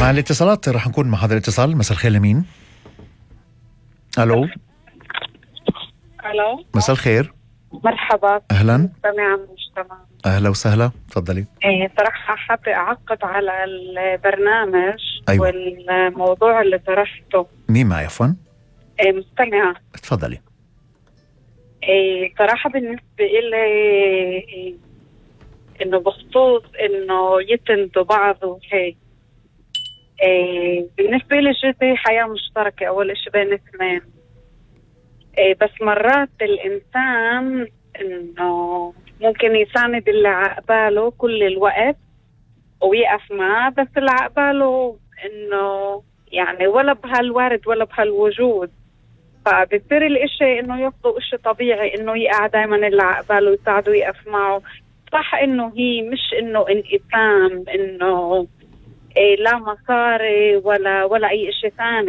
مع الاتصالات رح نكون مع هذا الاتصال. مساء الخير، لمين؟ الو. الو، مساء الخير. مرحبا. اهلا. مستمعة مجتمع. اهلا وسهلا، تفضلي. صراحة حابة أعقب على البرنامج. أيوة. والموضوع اللي طرحته. مين معي عفوا؟ مستمعة. تفضلي. صراحة بالنسبة إلي إنه بخصوص إنه يتندوا بعض وهيك. بالنسبة لي جدي حياة مشتركة أول إشي بين اثنين. بس مرات الإنسان إنه ممكن يساند اللي عقباله كل الوقت ويقف معاه، بس اللي عقباله إنه يعني ولا بهالورد ولا بهالوجود، فبصير الإشي إنه يفضل إشي طبيعي إنه يقع دايما اللي عقباله يساعده يقف معه. صح إنه هي مش إنه انقسام، إنه لا مصاري ولا أي إشي ثاني.